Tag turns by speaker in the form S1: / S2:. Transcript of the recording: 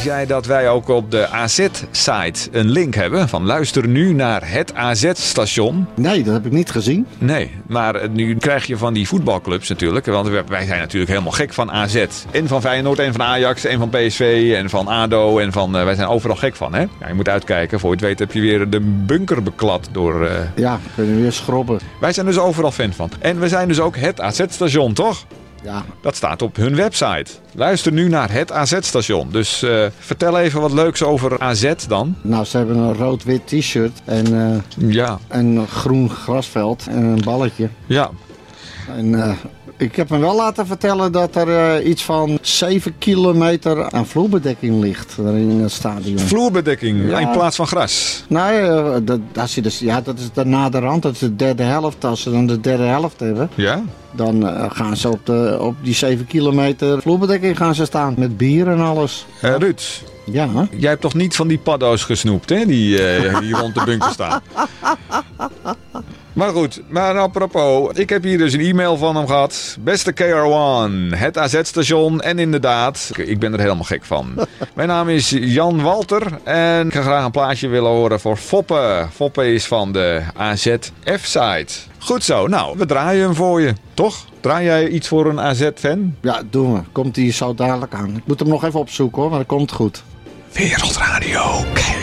S1: Wist jij dat wij ook op de AZ-site een link hebben van luister nu naar het AZ-station?
S2: Nee, dat heb ik niet gezien.
S1: Nee, maar nu krijg je van die voetbalclubs natuurlijk. Want wij zijn natuurlijk helemaal gek van AZ. En van Feyenoord, en van Ajax, en van PSV, en van ADO. En van, wij zijn overal gek van, hè? Ja, je moet uitkijken. Voor je het weet heb je weer de bunker beklad door...
S2: Ja, kunnen we weer schrobben.
S1: Wij zijn dus overal fan van. En we zijn dus ook het AZ-station, toch?
S2: Ja.
S1: Dat staat op hun website. Luister nu naar het AZ-station. Dus vertel even wat leuks over AZ dan.
S2: Nou, ze hebben een rood-wit t-shirt en een groen grasveld en een balletje.
S1: Ja.
S2: En ik heb me wel laten vertellen dat er iets van 7 kilometer aan vloerbedekking ligt in het stadion.
S1: Vloerbedekking in plaats van gras?
S2: Nee, dat is de naderhand. Dat is de derde helft. Als ze dan de derde helft hebben, dan gaan ze op die 7 kilometer vloerbedekking gaan ze staan. Met bier en alles.
S1: Ruud,
S2: ja.
S1: Jij hebt toch niet van die paddo's gesnoept, hè? Die hier rond de bunker staan? Maar goed, maar apropos, ik heb hier dus een e-mail van hem gehad. Beste KR1, het AZ-station en inderdaad, ik ben er helemaal gek van. Mijn naam is Jan Walter en ik ga graag een plaatje willen horen voor Foppe. Foppe is van de AZ-F-site. Goed zo, nou, we draaien hem voor je, toch? Draai jij iets voor een AZ-fan?
S2: Ja, doen we. Komt die zo dadelijk aan. Ik moet hem nog even opzoeken hoor, maar dat komt goed.
S1: Wereldradio KR.